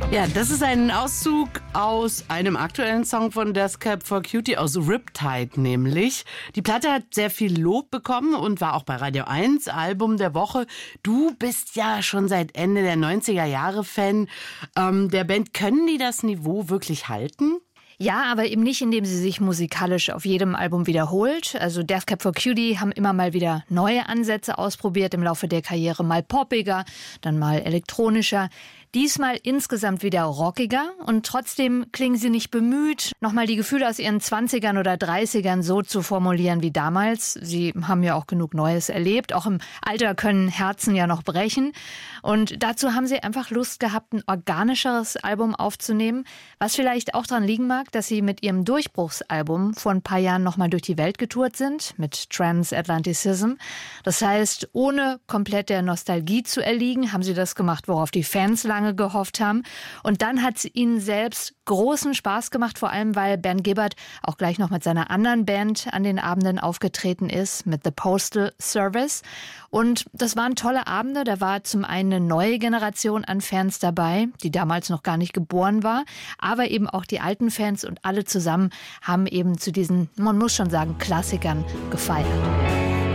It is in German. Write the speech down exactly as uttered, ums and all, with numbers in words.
Ja, das ist ein Auszug aus einem aktuellen Song von Deathcab for Cutie, aus Riptide nämlich. Die Platte hat sehr viel Lob bekommen und war auch bei Radio eins Album der Woche. Du bist ja schon seit Ende der neunziger Jahre Fan ähm, der Band. Können die das Niveau wirklich halten? Ja, aber eben nicht, indem sie sich musikalisch auf jedem Album wiederholt. Also Deathcab for Cutie haben immer mal wieder neue Ansätze ausprobiert im Laufe der Karriere. Mal poppiger, dann mal elektronischer. Diesmal insgesamt wieder rockiger und trotzdem klingen sie nicht bemüht, nochmal die Gefühle aus ihren zwanzigern oder dreißigern so zu formulieren wie damals. Sie haben ja auch genug Neues erlebt. Auch im Alter können Herzen ja noch brechen. Und dazu haben sie einfach Lust gehabt, ein organischeres Album aufzunehmen, was vielleicht auch daran liegen mag, dass sie mit ihrem Durchbruchsalbum vor ein paar Jahren nochmal durch die Welt getourt sind, mit Transatlanticism. Das heißt, ohne komplett der Nostalgie zu erliegen, haben sie das gemacht, worauf die Fans lange gehofft haben. Und dann hat es ihnen selbst großen Spaß gemacht, vor allem weil Bernd Gibbard auch gleich noch mit seiner anderen Band an den Abenden aufgetreten ist, mit The Postal Service. Und das waren tolle Abende. Da war zum einen eine neue Generation an Fans dabei, die damals noch gar nicht geboren war, aber eben auch die alten Fans, und alle zusammen haben eben zu diesen, man muss schon sagen, Klassikern gefeiert.